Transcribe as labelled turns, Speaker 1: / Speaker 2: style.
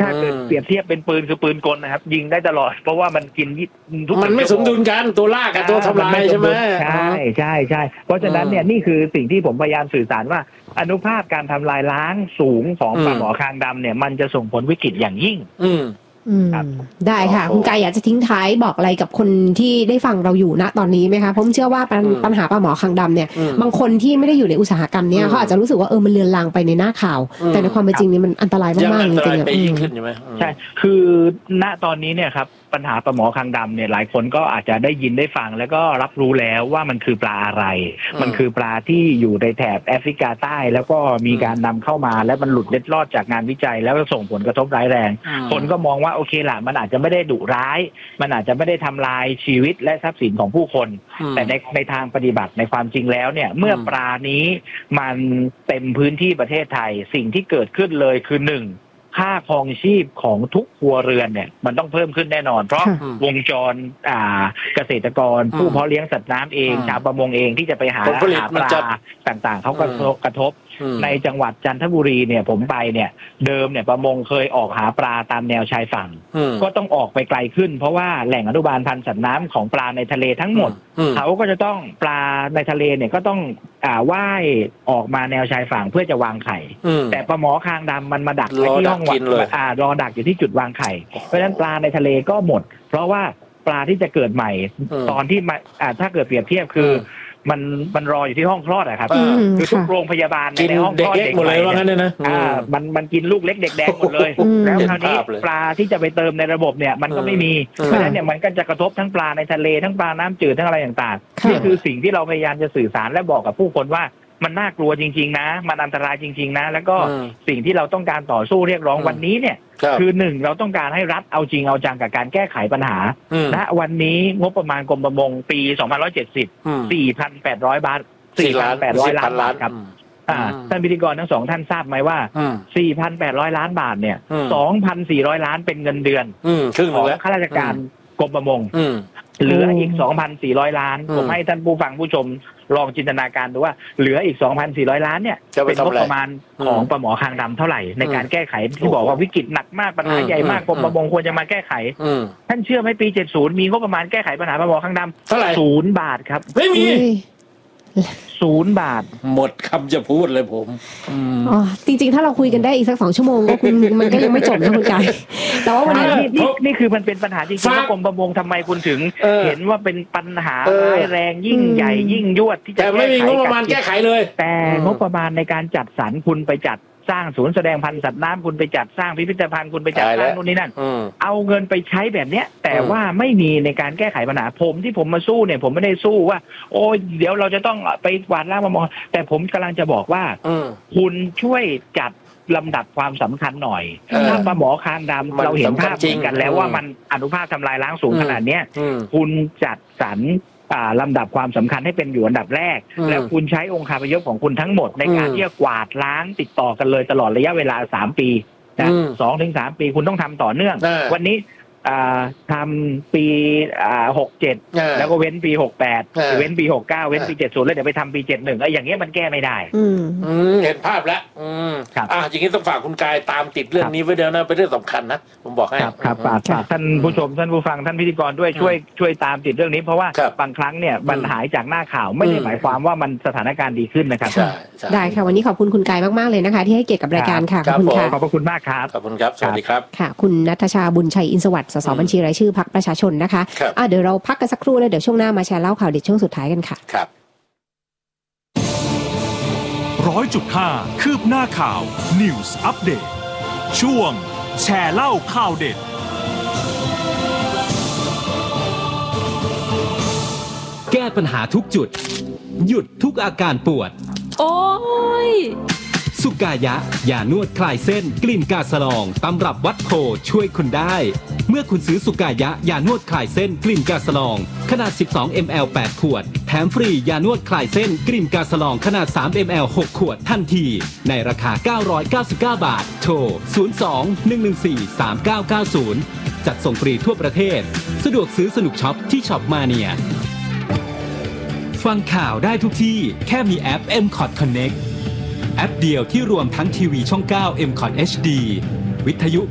Speaker 1: ถ้าเกิดเปรียบเทียบเป็นปืนคือปืนกลนะครับยิงได้ตลอดเพราะว่ามันกินทุก
Speaker 2: มันไม่สมดุลกันตัวล่ากับตัวทำลายใช่ไหม
Speaker 1: ใช่เพราะฉะนั้นเนี่ยนี่คือสิ่งที่ผมพยายามสื่อสารว่าอนุภาพการทำลายล้างสูงของปลาหมอคางดำเนี่ยมันจะส่งผลวิกฤตอย่างยิ่ง
Speaker 3: ได้ค่ะคุณกายอยากจะทิ้งท้ายบอกอะไรกับคนที่ได้ฟังเราอยู่ณตอนนี้ไหมคะผมเชื่อว่าปัญหาปลาหมอคางดำเนี่ยบางคนที่ไม่ได้อยู่ในอุตสาหกรรมเนี่ยเขาอาจจะรู้สึกว่ามันเลือนลางไปในหน้าข่าวแต่ในความเป็นจริงนี่มันอันตรายมากๆจริง
Speaker 1: ๆใช่คือณตอนนี้เนี่ยครับปัญหาปลาหมอคางดำเนี่ยหลายคนก็อาจจะได้ยินได้ฟังแล้วก็รับรู้แล้วว่ามันคือปลาอะไรมันคือปลาที่อยู่ในแถบแอฟริกาใต้แล้วก็มีการนำเข้ามาและมันหลุดเล็ดลอดจากงานวิจัยแล้วส่งผลกระทบร้ายแรงคนก็มองว่าโอเคล่ะมันอาจจะไม่ได้ดุร้ายมันอาจจะไม่ได้ทำลายชีวิตและทรัพย์สินของผู้คนแต่ในทางปฏิบัติในความจริงแล้วเนี่ยเมื่อปลานี้มันเต็มพื้นที่ประเทศไทยสิ่งที่เกิดขึ้นเลยคือ1ค่าครองชีพของทุกครัวเรือนเนี่ยมันต้องเพิ่มขึ้นแน่นอนเพราะวงจรเกษตรกรผู้เพาะเลี้ยงสัตว์น้ำเองชาวประมงเองที่จะไปหาปลาต่างๆเขาก็กระทบในจังหวัดจันทบุรีเนี่ยผมไปเนี่ยเดิมเนี่ยประมงเคยออกหาปลาตามแนวชายฝั่งก็ต้องออกไปไกลขึ้นเพราะว่าแหล่งอนุบาลพันธุ์สัตว์น้ำของปลาในทะเลทั้งหมดเขาก็จะต้องปลาในทะเลเนี่ยก็ต้องว่ายออกมาแนวชายฝั่งเพื่อจะวางไข่แต่ปลาหมอคางดำมันมาดักที่ห้องรอดักอยู่ที่จุดวางไข่เพราะฉะนั้นปลาในทะเลก็หมดเพราะว่าปลาที่จะเกิดใหม่ตอนที่ถ้าเกิดเปรียบเทียบคือมันรออยู่ที่ห้องคลอดอะครับคือทุกโรงพยาบาลในห้องคลอดเด็กหมดเลยว่างั้นนะมันกินลูกเล็กเด็กแดงหมดเลยแล้วคราวนี้ปลาที่จะไปเติมในระบบเนี่ยมันก็ไม่มีเพราะฉะนั้นเนี่ยมันก็จะกระทบทั้งปลาในทะเลทั้งปลาน้ำจืดทั้งอะไรต่างๆนี่คือสิ่งที่เราพยายามจะสื่อสารและบอกกับผู้คนว่ามันน่ากลัวจริงๆนะมันอันตรายจริงๆนะแล้วก็สิ่งที่เราต้องการต่อสู้เรียกร้องวันนี้เนี่ยคือ1เราต้องการให้รัฐเอาจริงเอาจังกับการแก้ไขปัญหาณวันนี้งบประมาณกรมประมงปี2570 4,800 บาท 4,800 ล้านบาทครับท่านพิธีกรทั้งสองท่านทราบไหมว่า 4,800 ล้านบาทเนี่ย 2,400 ล้านเป็นเงินเดือนของข้าราชการกรมประมงเหลืออีก 2,400 ล้านผมให้ท่านผู้ฟังผู้ชมลองจินตนาการดูว่าเหลืออีก 2,400 ล้านเนี่ยเป็นงบประมาณของปลาหมอคางดำเท่าไหร่ในการแก้ไขที่บอกว่าวิกฤตหนักมากปัญหาใหญ่มากกรมประมงควรจะมาแก้ไขท่านเชื่อไหมปี70มีงบประมาณแก้ไขปัญหาปลาหมอคางดำเท่าไหร่0 บาทครับ
Speaker 2: ไม่มี
Speaker 1: 0 บาท
Speaker 2: หมดคำจะพูดเลยผม
Speaker 3: จริงๆถ้าเราคุยกันได้อีกสัก2 ชั่วโมงก็มันก็ยังไม่จบนะคุณกายแต่ว่าวันนี้
Speaker 1: นี่คือมันเป็นปัญหาจริงๆว่ากรมประมงทำไมคุณถึงเห็นว่าเป็นปัญหาร้ายแรงยิ่งใหญ่ยิ่งยวดที่จะ
Speaker 2: แต่ไม่มีงบประมาณแก้ไขเลย
Speaker 1: แต่งบประมาณในการจัดสรรคุณไปจัดสร้างศูนย์แสดงพันธุ์สัตว์น้ำคุณไปจัดสร้างพิพิธภัณฑ์คุณไปจัดสร้างนู่นนี่นั่นเอาเงินไปใช้แบบเนี้ยแต่ว่าไม่มีในการแก้ไขปัญหาที่ผมมาสู้เนี่ยผมไม่ได้สู้ว่าโอ้ยเดี๋ยวเราจะต้องไปกวาดล้างปลาหมอแต่ผมกำลังจะบอกว่าคุณช่วยจัดลำดับความสำคัญหน่อยถ้าปลาหมอคางดำเราเห็นภาพจริงกันแล้วว่ามันอนุภาคทำลายล้างสูงขนาดเนี้ยคุณจัดสรรลำดับความสำคัญให้เป็นอยู่อันดับแรกแล้วคุณใช้องค์คาพยพของคุณทั้งหมดในการที่จะกวาดล้างติดต่อกันเลยตลอดระยะเวลา3 ปีนะ2-3 ปีคุณต้องทำต่อเนื่องวันนี้ทำปี67แล้วก็เว้นปี68เว้นปี69เว้นปี70แล้วเดี๋ยวไปทำปี71อย่างเงี้ยมันแก้ไม่ได้
Speaker 2: เห็นภาพแล้วอย่างนี้ต้องฝากคุณกายตามติดเรื่องนี้ไว้เดี๋ยวนะเป็นเรื่องสำคัญนะผมบอกให้
Speaker 1: ครับฝากท่านผู้ชมท่านผู้ฟังท่านพิธีกรด้วยช่วยตามติดเรื่องนี้เพราะว่าบางครั้งเนี่ยมันหายจากหน้าข่าวไม่ได้หมายความว่ามันสถานการณ์ดีขึ้นนะครับ
Speaker 3: ได้ค่ะวันนี้ขอบคุณคุณกายมากๆเลยนะคะที่ให้เกียรติกับรายการค่ะขอบคุณค่ะ
Speaker 1: ขอบพระคุณมากครับ
Speaker 2: ขอบคุณครับสวัสดีครับ
Speaker 3: ค่ะคุณณัฐชาบุญชัยอินทร์สวัสดิ์สสบัญชีรายชื่อพรรคประชาชนนะคะเดี๋ยวเราพักกันสักครู่แล้วเดี๋ยวช่วงหน้ามาแชร์เล่าข่าวเด็ดช่วงสุดท้ายกันค่ะ
Speaker 2: ครับ
Speaker 4: 100.5 คืบหน้าข่าว News Update ช่วงแชร์เล่าข่าวเด็ด
Speaker 5: แก้ปัญหาทุกจุดหยุดทุกอาการปวด
Speaker 6: โอ้ย
Speaker 5: สุกายะยานวดคลายเส้นกลิ่นกาสลองตำรับวัดโพช่วยคุณได้เมื่อคุณซื้อสุกายะยานวดคลายเส้นกลิ่นกาสลองขนาด12 ml 8 ขวดแถมฟรียานวดคลายเส้นกลิ่นกาสลองขนาด3 ml 6 ขวดทันทีในราคา999 บาทโทร02-114-3990จัดส่งฟรีทั่วประเทศสะดวกซื้อสนุกช็อปที่ช็อปมาเนียฟังข่าวได้ทุกที่แค่มีแอป MCOT Connect แอปเดียวที่รวมทั้งทีวีช่อง 9 MCOT HD วิทยุ